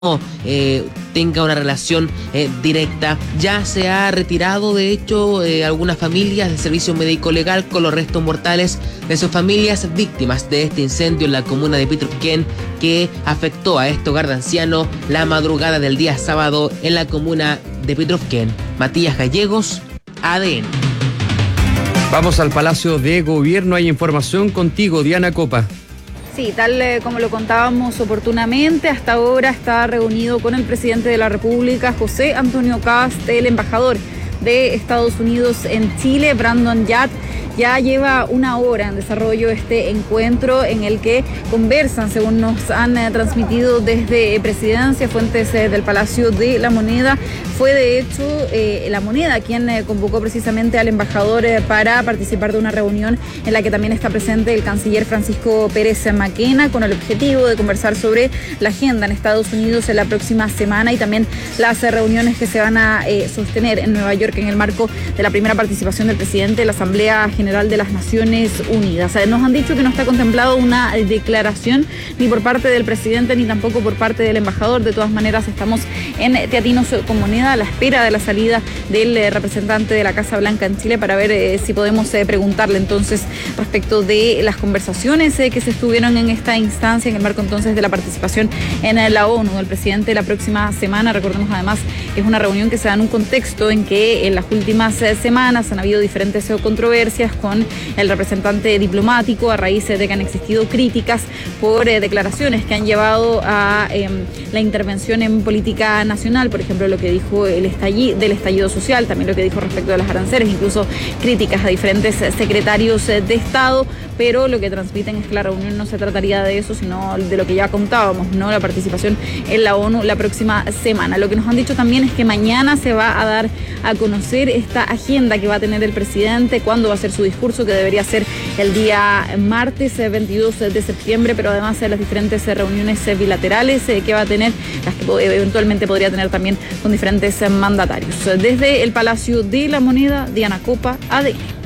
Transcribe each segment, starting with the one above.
tenga una relación directa. Ya se ha retirado, de hecho, algunas familias del servicio médico legal con los restos mortales de sus familias víctimas de este incendio en la comuna de Pitrufquén que afectó a este hogar de ancianos la madrugada del día sábado en la comuna de Pitrufquén. Matías Gallegos, ADN. Vamos al Palacio de Gobierno, hay información contigo, Diana Copa. Sí, tal como lo contábamos oportunamente, hasta ahora está reunido con el presidente de la República, José Antonio Kast, el embajador de Estados Unidos en Chile, Brandon Yard. Ya lleva una hora en desarrollo este encuentro en el que conversan, según nos han transmitido desde Presidencia, fuentes del Palacio de la Moneda. Fue de hecho la Moneda quien convocó precisamente al embajador para participar de una reunión en la que también está presente el canciller Francisco Pérez Maquena, con el objetivo de conversar sobre la agenda en Estados Unidos en la próxima semana y también las reuniones que se van a sostener en Nueva York en el marco de la primera participación del presidente de la Asamblea General de las Naciones Unidas. Nos han dicho que no está contemplado una declaración ni por parte del presidente ni tampoco por parte del embajador. De todas maneras, estamos en Teatinos con Moneda a la espera de la salida del representante de la Casa Blanca en Chile para ver si podemos preguntarle entonces respecto de las conversaciones que se estuvieron en esta instancia en el marco entonces de la participación en la ONU del presidente la próxima semana. Recordemos además que es una reunión que se da en un contexto en que en las últimas semanas han habido diferentes controversias con el representante diplomático a raíz de que han existido críticas por declaraciones que han llevado a la intervención en política nacional, por ejemplo lo que dijo del estallido social, también lo que dijo respecto de las aranceles, incluso críticas a diferentes secretarios de Estado, pero lo que transmiten es que la reunión no se trataría de eso, sino de lo que ya contábamos, ¿no? La participación en la ONU la próxima semana. Lo que nos han dicho también es que mañana se va a dar a conocer esta agenda que va a tener el presidente, cuándo va a ser su discurso, que debería ser el día martes 22 de septiembre, pero además de las diferentes reuniones bilaterales que va a tener, las que eventualmente podría tener también con diferentes mandatarios. Desde el Palacio de la Moneda, Diana Copa, ADN.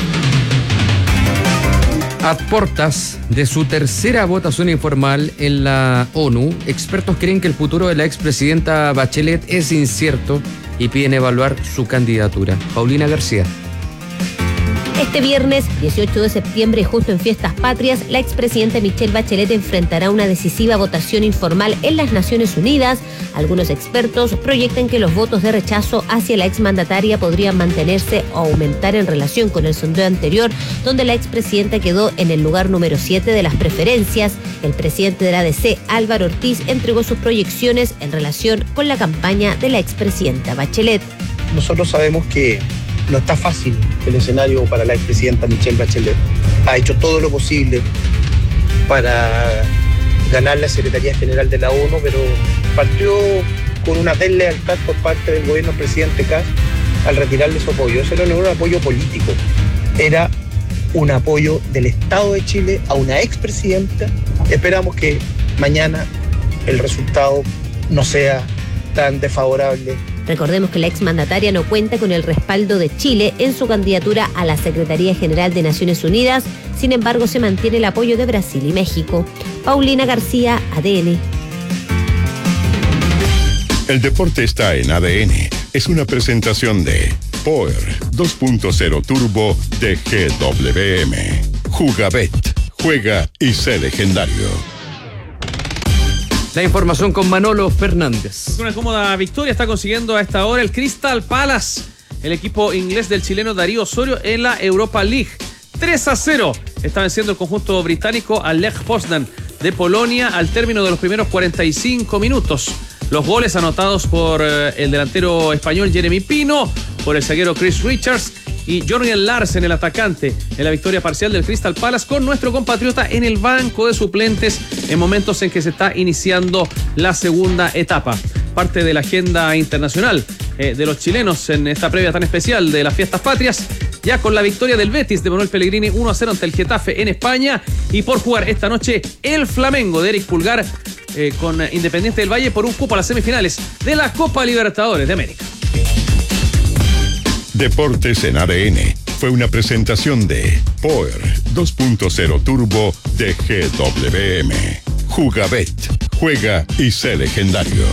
A portas de su tercera votación informal en la ONU, expertos creen que el futuro de la expresidenta Bachelet es incierto y piden evaluar su candidatura. Paulina García. Este viernes, 18 de septiembre, justo en Fiestas Patrias, la expresidenta Michelle Bachelet enfrentará una decisiva votación informal en las Naciones Unidas. Algunos expertos proyectan que los votos de rechazo hacia la exmandataria podrían mantenerse o aumentar en relación con el sondeo anterior, donde la expresidenta quedó en el lugar número 7 de las preferencias. El presidente de la ADC, Álvaro Ortiz, entregó sus proyecciones en relación con la campaña de la expresidenta Bachelet. Nosotros sabemos que no está fácil el escenario para la expresidenta Michelle Bachelet. Ha hecho todo lo posible para ganar la Secretaría General de la ONU, pero partió con una deslealtad por parte del gobierno del presidente Kast al retirarle su apoyo. Eso no era un apoyo político, era un apoyo del Estado de Chile a una expresidenta. Esperamos que mañana el resultado no sea tan desfavorable. Recordemos que la exmandataria no cuenta con el respaldo de Chile en su candidatura a la Secretaría General de Naciones Unidas. Sin embargo, se mantiene el apoyo de Brasil y México. Paulina García, ADN. El deporte está en ADN. Es una presentación de Power 2.0 Turbo de GWM. Jugabet. Juega y sé legendario. La información con Manolo Fernández. Con una cómoda victoria está consiguiendo a esta hora el Crystal Palace, el equipo inglés del chileno Darío Osorio en la Europa League. 3-0 está venciendo el conjunto británico al Lech Poznan de Polonia al término de los primeros 45 minutos. Los goles anotados por el delantero español Jeremy Pino, por el zaguero Chris Richards y Jørgen Larsen, el atacante, en la victoria parcial del Crystal Palace, con nuestro compatriota en el banco de suplentes en momentos en que se está iniciando la segunda etapa. Parte de la agenda internacional de los chilenos en esta previa tan especial de las Fiestas Patrias, ya con la victoria del Betis de Manuel Pellegrini 1-0 ante el Getafe en España, y por jugar esta noche el Flamengo de Eric Pulgar con Independiente del Valle por un cupo a las semifinales de la Copa Libertadores de América. Deportes en ADN fue una presentación de Power 2.0 Turbo de GWM. Jugabet. juega y sé legendario.